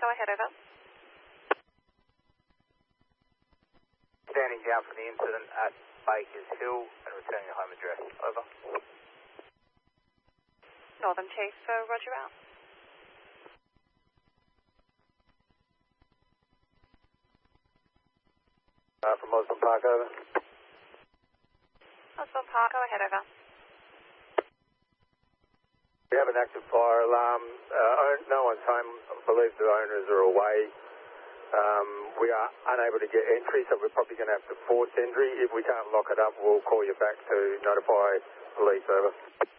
ahead, over. Standing down for the incident at Bakers Hill and returning your home address. Over. Northern Chief, roger out. From Osborne Park, over. Osborne Park, go ahead, over. We have an active fire alarm. No one's home. I believe the owners are away. We are unable to get entry, so we're probably going to have to force entry. If we can't lock it up, we'll call you back to notify police, over.